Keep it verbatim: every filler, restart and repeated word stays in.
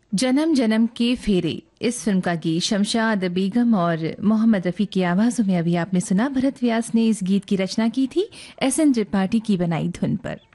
जन्म जन्म के फेरे इस फिल्म का गीत शमशाद बेगम और मोहम्मद रफ़ी की आवाज़ों में अभी आपने सुना। भरत व्यास ने इस गीत की रचना की थी, एस एन त्रिपाठी की बनाई धुन पर।